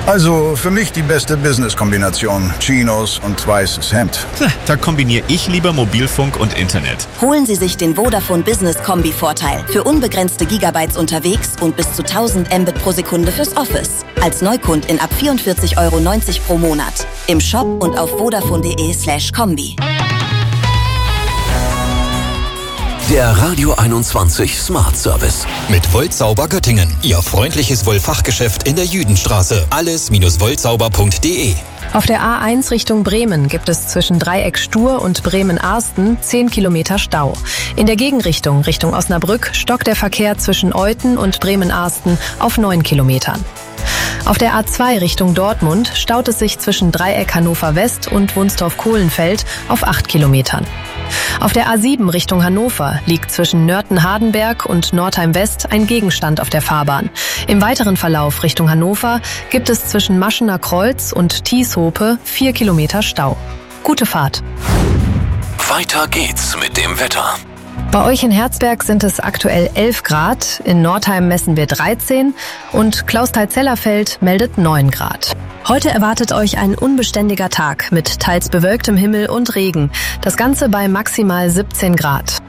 Also für mich die beste Business-Kombination. Chinos und weißes Hemd. Da kombiniere ich lieber Mobilfunk und Internet. Holen Sie sich den Vodafone Business Kombi-Vorteil. Für unbegrenzte Gigabytes unterwegs und bis zu 1000 Mbit pro Sekunde fürs Office. Als Neukundin ab 44,90 € pro Monat. Im Shop und auf vodafone.de/kombi. Der Radio 21 Smart Service. Mit Woltsauber Göttingen. Ihr freundliches Wollfachgeschäft in der Jüdenstraße. Alles-woltsauber.de. Auf der A1 Richtung Bremen gibt es zwischen Dreieck Stur und Bremen-Arsten 10 Kilometer Stau. In der Gegenrichtung Richtung Osnabrück stockt der Verkehr zwischen Euthen und Bremen-Arsten auf 9 Kilometern. Auf der A2 Richtung Dortmund staut es sich zwischen Dreieck Hannover West und Wunstorf-Kohlenfeld auf 8 Kilometern. Auf der A7 Richtung Hannover liegt zwischen Nörten-Hardenberg und Nordheim West ein Gegenstand auf der Fahrbahn. Im weiteren Verlauf Richtung Hannover gibt es zwischen Maschener Kreuz und Thieshope 4 Kilometer Stau. Gute Fahrt. Weiter geht's mit dem Wetter. Bei euch in Herzberg sind es aktuell 11 Grad, in Nordheim messen wir 13 und Klausthal-Zellerfeld meldet 9 Grad. Heute erwartet euch ein unbeständiger Tag mit teils bewölktem Himmel und Regen. Das Ganze bei maximal 17 Grad.